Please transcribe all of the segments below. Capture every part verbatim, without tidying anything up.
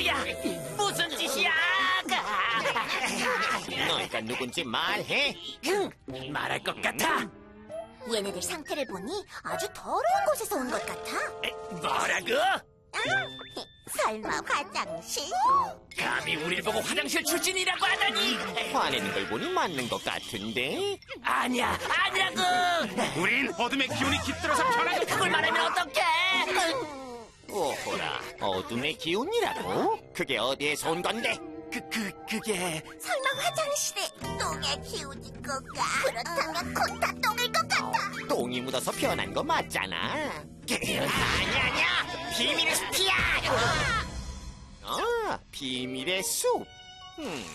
뭐야? 무슨 짓이야? 너희가 누군지 말해. 응, 말할 것 같아. 얘네들 상태를 보니 아주 더러운 곳에서 온 것 같아. 에, 뭐라고? 설마 화장실? 감히 우릴 보고 화장실 출신이라고 하다니. 화내는 걸 보니 맞는 것 같은데. 아니야, 아니라고. 우린 어둠의 기운이 깃들어서 변하는 그걸 말하면 어떡해? 오호라, 어둠의 기운이라고? 그게 어디에서 온 건데? 그, 그, 그게... 설마 화장실에 똥의 기운인 건가? 그렇다면 곧 다 똥일 것 같아. 똥이 묻어서 변한 거 맞잖아. 아니야, 아니야. 비밀의 숲이야. 아, 비밀의 숲. 음.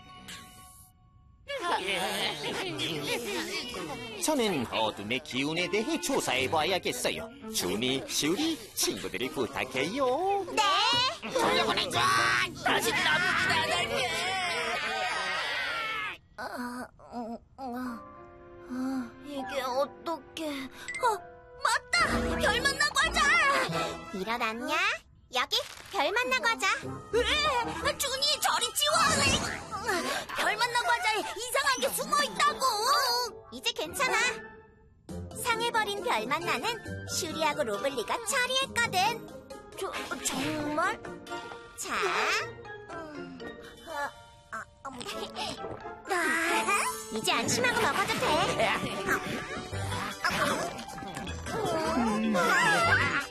저는 어둠의 기운에 대해 조사해봐야겠어요. 준이, 슈리, 친구들이 부탁해요. 네. 돌려보내줘. 다시 나쁘진 않을게. 어, 어, 어, 어, 이게 어떡해. 어, 맞다. 별 만나 과자. 일어났냐? 여기 별 만나 과자. 에, 준이 저리 치워. 별 만나 과자에 이상한 게 숨어 있다고. 이제 괜찮아. 상해버린 별 만나는 슈리하고 로블리가 처리했거든. 저, 정말? 자, 음, 어, 어, 음. 이제 안심하고 먹어도 돼. 음.